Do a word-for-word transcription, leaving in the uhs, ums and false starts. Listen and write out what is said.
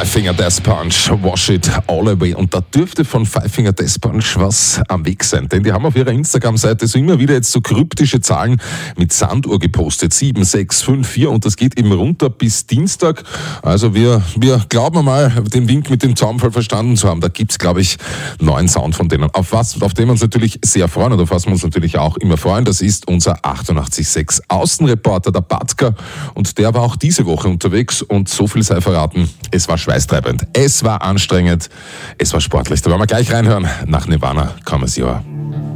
Five Finger Death Punch, Wash It All Away. Und da dürfte von Five Finger Death Punch was am Weg sein. Denn die haben auf ihrer Instagram-Seite so immer wieder jetzt so kryptische Zahlen mit Sanduhr gepostet. sieben, sechs, fünf, vier und das geht eben runter bis Dienstag. Also wir, wir glauben mal, den Wink mit dem Zaunfall verstanden zu haben. Da gibt's, glaube ich, neuen Sound von denen. Auf was, auf den wir uns natürlich sehr freuen und auf was wir uns natürlich auch immer freuen, das ist unser achtundachtzig Komma sechs Außenreporter, der Batka. Und der war auch diese Woche unterwegs und so viel sei verraten. Es war schweißtreibend, es war anstrengend, es war sportlich. Da wollen wir gleich reinhören. Nach Nirvana, Come As You Are.